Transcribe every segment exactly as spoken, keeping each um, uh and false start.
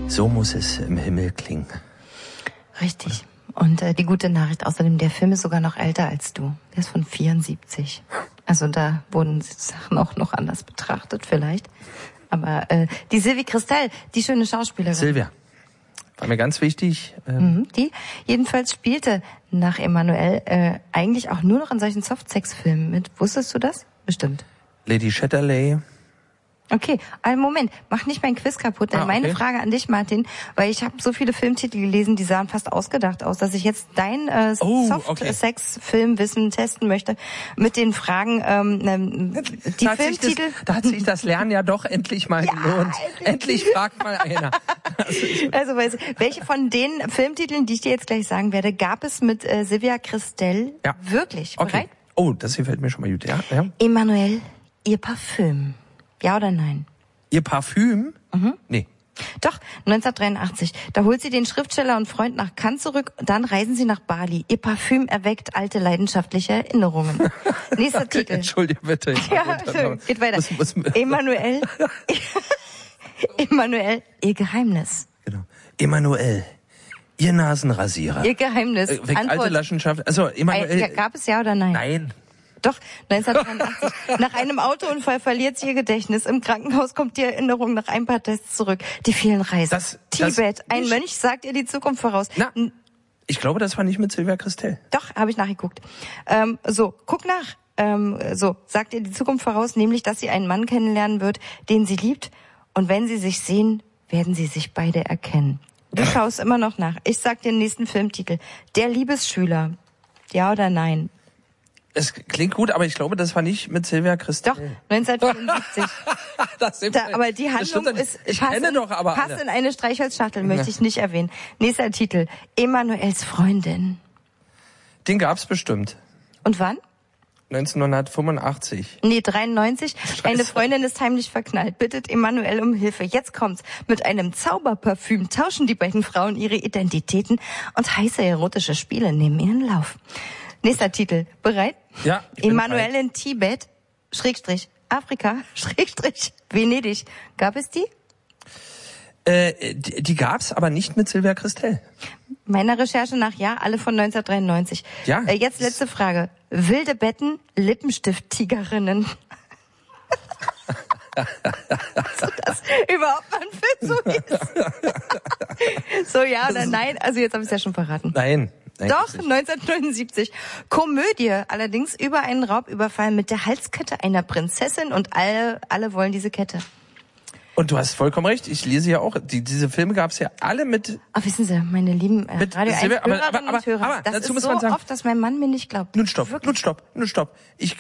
So muss es im Himmel klingen. Richtig. Und äh, die gute Nachricht, außerdem, der Film ist sogar noch älter als du. Der ist von vierundsiebzig. Also da wurden Sachen auch noch anders betrachtet vielleicht. Aber äh, die Sylvie Christel, die schöne Schauspielerin. Silvia. War mir ganz wichtig. Ähm mhm, die jedenfalls spielte nach Emanuelle äh, eigentlich auch nur noch in solchen Softsex-Filmen mit. Wusstest du das? Bestimmt. Lady Chatterley. Okay, einen Moment, mach nicht mein Quiz kaputt. Denn ah, okay. Meine Frage an dich, Martin, weil ich habe so viele Filmtitel gelesen, die sahen fast ausgedacht aus, dass ich jetzt dein äh, oh, Soft-Sex-Filmwissen okay. testen möchte mit den Fragen, ähm, die da Filmtitel... Das, da hat sich das Lernen ja doch endlich mal ja, gelohnt. Endlich, endlich fragt mal einer. Also, weißt du, welche von den Filmtiteln, die ich dir jetzt gleich sagen werde, gab es mit äh, Sylvia Christel ja. wirklich? Okay. Bereit? Oh, das gefällt mir schon mal gut, ja. ja. Emanuelle, ihr Parfüm. Ja oder nein? Ihr Parfüm? Mhm. Nee. Doch, neunzehnhundertdreiundachtzig. Da holt sie den Schriftsteller und Freund nach Cannes zurück, dann reisen sie nach Bali. Ihr Parfüm erweckt alte leidenschaftliche Erinnerungen. Nächster okay, Titel. Entschuldige bitte. Ja, geht weiter. Was, was, Emanuelle. Emanuelle, ihr Geheimnis. Genau. Emanuelle, ihr Nasenrasierer. Ihr Geheimnis. Äh, weckt alte Leidenschaft. Also, Emanuelle. Ja, gab es ja oder nein? Nein. Doch, neunzehnhundertdreiundachtzig. Nach einem Autounfall verliert sie ihr Gedächtnis. Im Krankenhaus kommt die Erinnerung nach ein paar Tests zurück. Die vielen Reisen. Das, Tibet. Das, ein Mönch sagt ihr die Zukunft voraus. Na, ich glaube, das war nicht mit Sylvia Christel. Doch, habe ich nachgeguckt. Ähm, so, guck nach. Ähm, so, sagt ihr die Zukunft voraus, nämlich, dass sie einen Mann kennenlernen wird, den sie liebt. Und wenn sie sich sehen, werden sie sich beide erkennen. Du schaust immer noch nach. Ich sag den nächsten Filmtitel. Der Liebesschüler. Ja oder nein? Es klingt gut, aber ich glaube, das war nicht mit Sylvia Christel. Doch, neunzehnhundertvierundsiebzig. das da, aber die Handlung ist ich kenne in, doch aber passt alle. in eine Streichholzschachtel, möchte ich nicht erwähnen. Nächster Titel. Emanuels Freundin. Den gab's bestimmt. Und wann? neunzehnhundertfünfundachtzig. Nee, dreiundneunzig. Scheiße. Eine Freundin ist heimlich verknallt, bittet Emanuelle um Hilfe. Jetzt kommt's. Mit einem Zauberparfüm tauschen die beiden Frauen ihre Identitäten und heiße erotische Spiele nehmen ihren Lauf. Nächster Titel. Bereit? Ja. Emanuelle in Tibet, Schrägstrich, Afrika, Schrägstrich, Venedig. Gab es die? Äh, die, die gab's, aber nicht mit Sylvia Christel. Meiner Recherche nach ja, alle von neunzehnhundertdreiundneunzig. Ja. Äh, jetzt letzte Frage. Wilde Betten, Lippenstift-Tigerinnen. so, das überhaupt mal ein Film so ist. So, ja oder nein? Also jetzt habe ich es ja schon verraten. Nein. Doch, neunzehnhundertneunundsiebzig. Komödie, allerdings über einen Raubüberfall mit der Halskette einer Prinzessin und alle, alle wollen diese Kette. Und du hast vollkommen recht, ich lese ja auch, die, diese Filme gab es ja alle mit... Ach, wissen Sie, meine lieben äh, Radio eins aber, Hörerinnen aber, aber, und Hörer, aber, das dazu ist muss so man sagen, oft, dass mein Mann mir nicht glaubt. Nun stopp, Wirklich? nun stopp, nun stopp. Ich,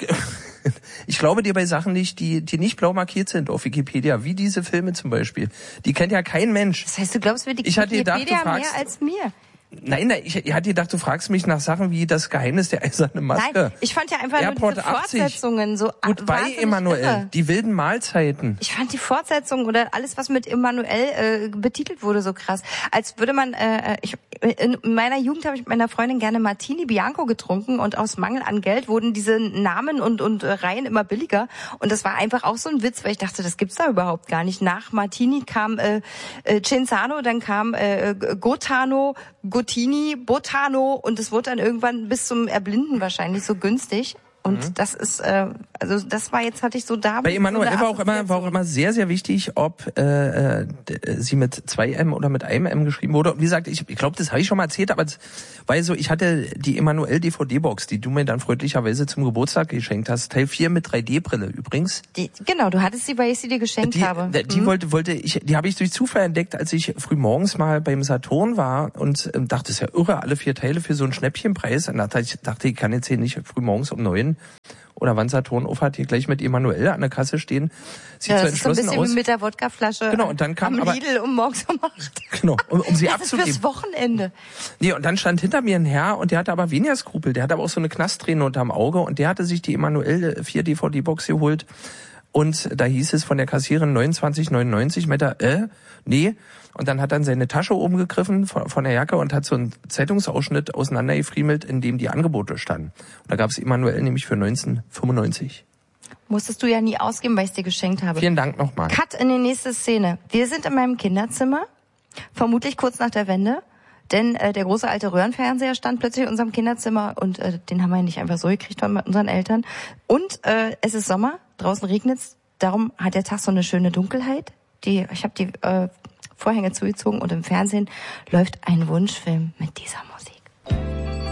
ich glaube dir bei Sachen nicht, die, die nicht blau markiert sind auf Wikipedia, wie diese Filme zum Beispiel. Die kennt ja kein Mensch. Das heißt, du glaubst mir die ich hatte Wikipedia gedacht, du fragst, mehr als mir? Nein, nein, ich, ich hatte gedacht, du fragst mich nach Sachen wie das Geheimnis der eisernen Maske. Nein, ich fand ja einfach Airport nur diese Fortsetzungen so Goodbye, Emanuelle, die wilden Mahlzeiten. Ich fand die Fortsetzungen oder alles, was mit Emanuelle äh, betitelt wurde, so krass. Als würde man, äh, ich, in meiner Jugend habe ich mit meiner Freundin gerne Martini Bianco getrunken und aus Mangel an Geld wurden diese Namen und, und äh, Reihen immer billiger. Und das war einfach auch so ein Witz, weil ich dachte, das gibt's da überhaupt gar nicht. Nach Martini kam äh, äh, Cenzano, dann kam äh, Gotano, Gottini, Botano und es wurde dann irgendwann bis zum Erblinden wahrscheinlich so günstig. Und mhm. das ist, äh, also das war jetzt, hatte ich so da. Bei Emanuelle war auch immer, war auch immer sehr, sehr wichtig, ob äh, äh, sie mit zwei M oder mit einem M geschrieben wurde. Und wie gesagt, ich, ich glaube, das habe ich schon mal erzählt, aber es war so, ich hatte die Emanuelle D V D-Box, die du mir dann freundlicherweise zum Geburtstag geschenkt hast. Teil vier mit drei D-Brille übrigens. Die, genau, du hattest sie, weil ich sie dir geschenkt die, habe. Die, die mhm. wollte, wollte ich, die habe ich durch Zufall entdeckt, als ich früh morgens mal beim Saturn war und ähm, dachte, es ist ja irre, alle vier Teile für so einen Schnäppchenpreis. Und dachte ich, dachte, ich kann jetzt hier nicht früh morgens um neun oder wann Saturn aufhat, hier gleich mit Emanuelle an der Kasse stehen. Sieht ja, so das ist so ein bisschen aus. wie mit der Wodkaflasche genau, und dann kam am aber, Lidl um morgens um acht. Genau, um, um sie das abzugeben. Das ist fürs Wochenende. Nee, und dann stand hinter mir ein Herr und der hatte aber weniger Skrupel. Der hatte aber auch so eine Knastträne unterm Auge und der hatte sich die Emanuelle vier D V D-Box geholt. Und da hieß es von der Kassiererin neunundzwanzig neunundneunzig. Meinte er, äh, nee. Und dann hat er in seine Tasche oben gegriffen von, von der Jacke und hat so einen Zeitungsausschnitt auseinandergefriemelt, in dem die Angebote standen. Und da gab es Emanuelle nämlich für neunzehnhundertfünfundneunzig. Musstest du ja nie ausgeben, weil ich es dir geschenkt habe. Vielen Dank nochmal. Cut in die nächste Szene. Wir sind in meinem Kinderzimmer. Vermutlich kurz nach der Wende. Denn äh, der große alte Röhrenfernseher stand plötzlich in unserem Kinderzimmer und äh, den haben wir nicht einfach so gekriegt von unseren Eltern. Und äh, es ist Sommer, draußen regnet's, darum hat der Tag so eine schöne Dunkelheit. Die, ich habe die äh, Vorhänge zugezogen und im Fernsehen läuft ein Wunschfilm mit dieser Musik.